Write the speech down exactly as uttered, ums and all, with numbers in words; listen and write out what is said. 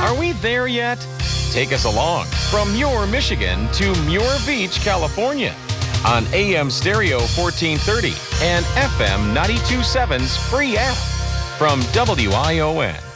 Are we there yet? Take us along from Muir, Michigan to Muir Beach, California on A M Stereo fourteen thirty and F M ninety-two point seven's free app from W I O N.